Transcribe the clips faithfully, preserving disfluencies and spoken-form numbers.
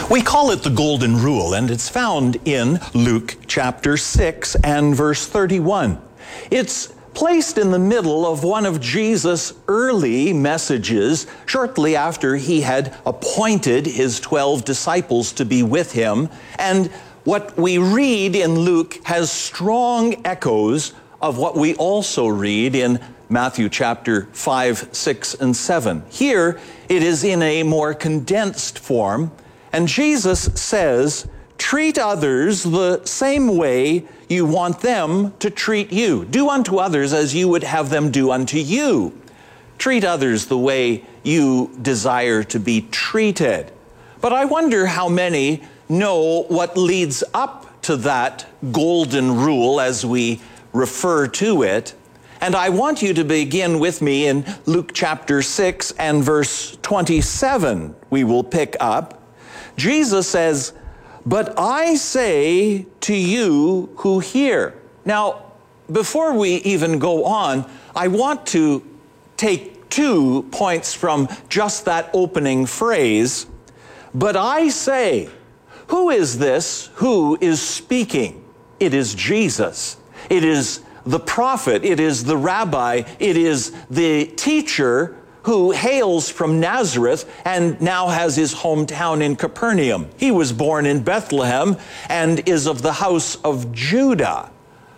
We call it the Golden Rule, and it's found in Luke chapter six and verse thirty-one. It's placed in the middle of one of Jesus' early messages shortly after he had appointed his twelve disciples to be with him. And what we read in Luke has strong echoes of what we also read in Matthew chapter five, six, and seven. Here, it is in a more condensed form, and Jesus says, treat others the same way you want them to treat you. Do unto others as you would have them do unto you. Treat others the way you desire to be treated. But I wonder how many know what leads up to that golden rule as we refer to it. And I want you to begin with me in Luke chapter six and verse twenty-seven. We will pick up. Jesus says, but I say to you who hear. Now, before we even go on, I want to take two points from just that opening phrase. But I say, who is this who is speaking? It is Jesus. It is the prophet. It is the rabbi. It is the teacher who hails from Nazareth and now has his hometown in Capernaum. He was born in Bethlehem and is of the house of Judah.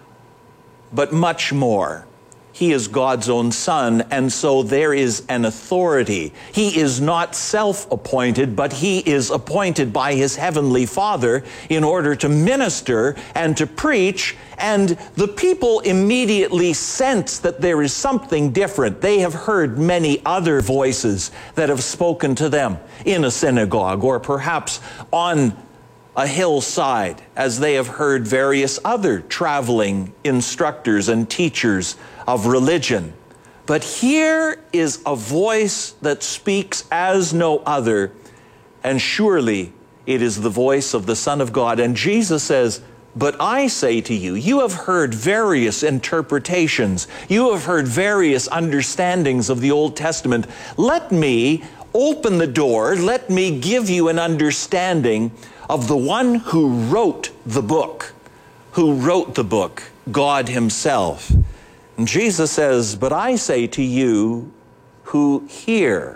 But much more. He is God's own son, and so there is an authority. He is not self-appointed, but he is appointed by his heavenly Father in order to minister and to preach, and the people immediately sense that there is something different. They have heard many other voices that have spoken to them in a synagogue or perhaps on a hillside, as they have heard various other traveling instructors and teachers of religion. But here is a voice that speaks as no other, and surely it is the voice of the Son of God. And Jesus says, but I say to you, you have heard various interpretations. You have heard various understandings of the Old Testament. Let me open the door. Let me give you an understanding of the one who wrote the book, who wrote the book, God himself. And Jesus says, but I say to you who hear.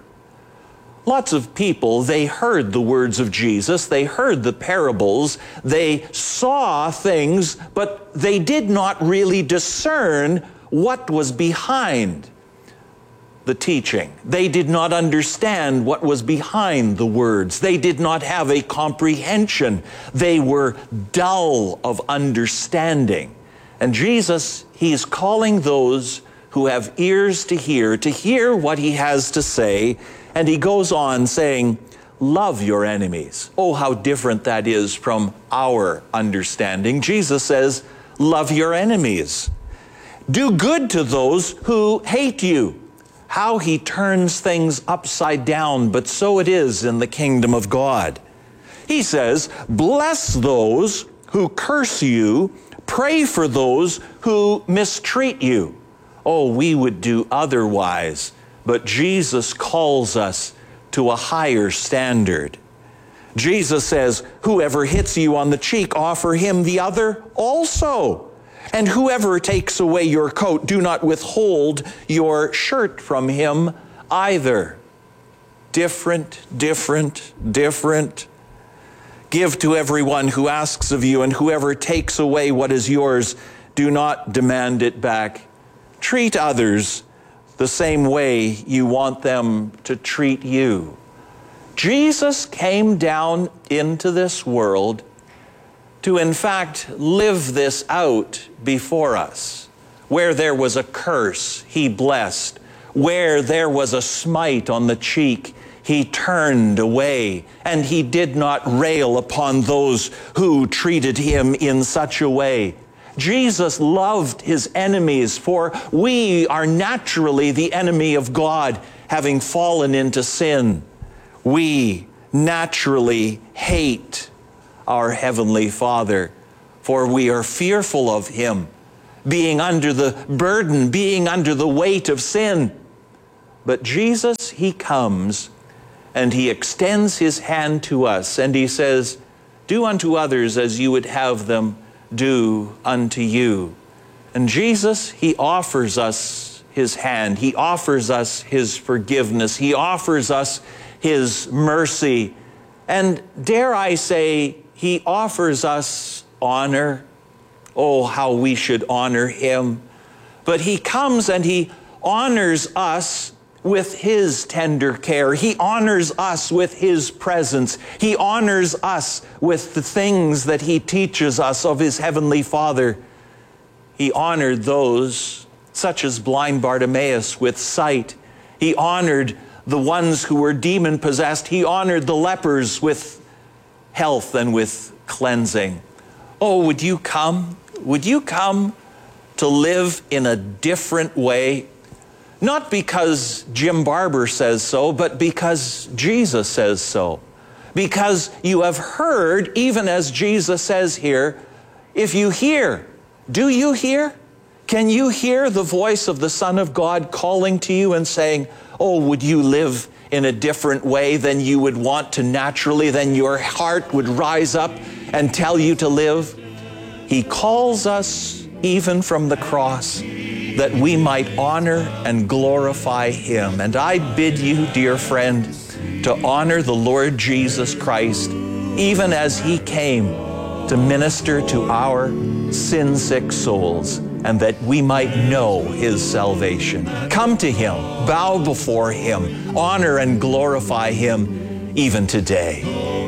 Lots of people, they heard the words of Jesus, they heard the parables, they saw things, but they did not really discern what was behind the teaching. They did not understand what was behind the words. They did not have a comprehension. They were dull of understanding. And Jesus, he is calling those who have ears to hear, to hear what he has to say. And he goes on saying, love your enemies. Oh, how different that is from our understanding. Jesus says, love your enemies. Do good to those who hate you. How he turns things upside down, but so it is in the kingdom of God. He says, bless those who curse you, pray for those who mistreat you. Oh, we would do otherwise, but Jesus calls us to a higher standard. Jesus says, whoever hits you on the cheek, offer him the other also. And whoever takes away your coat, do not withhold your shirt from him either. Different, different, different. Give to everyone who asks of you, and whoever takes away what is yours, do not demand it back. Treat others the same way you want them to treat you. Jesus came down into this world to in fact live this out before us. Where there was a curse, he blessed. Where there was a smite on the cheek, he turned away, and he did not rail upon those who treated him in such a way. Jesus loved his enemies, for we are naturally the enemy of God, having fallen into sin. We naturally hate our Heavenly Father, for we are fearful of him, being under the burden, being under the weight of sin. But Jesus, he comes and he extends his hand to us, and he says, do unto others as you would have them do unto you. And Jesus, he offers us his hand. He offers us his forgiveness. He offers us his mercy. And dare I say, he offers us honor. Oh, how we should honor him. But he comes and he honors us with his tender care. He honors us with his presence. He honors us with the things that he teaches us of his heavenly Father. He honored those, such as blind Bartimaeus, with sight. He honored the ones who were demon-possessed. He honored the lepers with health and with cleansing. Oh, would you come? Would you come to live in a different way? Not because Jim Barber says so, but because Jesus says so. Because you have heard, even as Jesus says here, if you hear, do you hear? Can you hear the voice of the Son of God calling to you and saying, oh, would you live in a different way than you would want to naturally, than your heart would rise up and tell you to live? He calls us even from the cross, that we might honor and glorify him. And I bid you, dear friend, to honor the Lord Jesus Christ, even as he came to minister to our sin-sick souls, and that we might know his salvation. Come to him, bow before him, honor and glorify him even today.